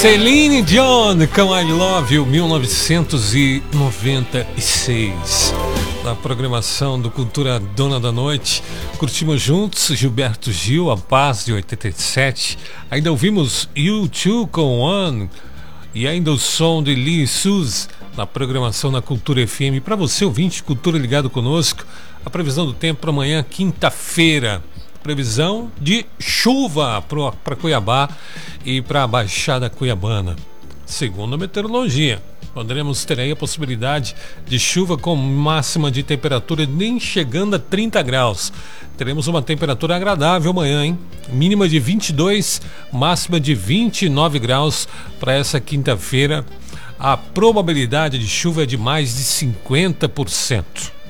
Celine Dion com I Love You, 1996. Na programação do Cultura Dona da Noite, curtimos juntos Gilberto Gil, A Paz, de 87. Ainda ouvimos U2 com One e ainda o som de Lee Seuss na programação da Cultura FM. Para você, ouvinte, Cultura ligado conosco, a previsão do tempo para amanhã, quinta-feira. Previsão de chuva para Cuiabá e para a Baixada Cuiabana. Segundo a meteorologia, poderemos ter aí a possibilidade de chuva com máxima de temperatura nem chegando a 30 graus. Teremos uma temperatura agradável amanhã, hein? Mínima de 22, máxima de 29 graus para essa quinta-feira. A probabilidade de chuva é de mais de 50%.